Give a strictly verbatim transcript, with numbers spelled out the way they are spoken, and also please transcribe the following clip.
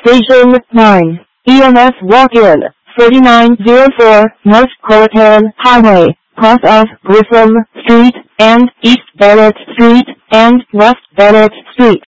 Station nine, E M S walk-in, thirty-nine oh four North Croatan Highway, cross of Grissom Street, and East Bennett Street, and West Bennett Street.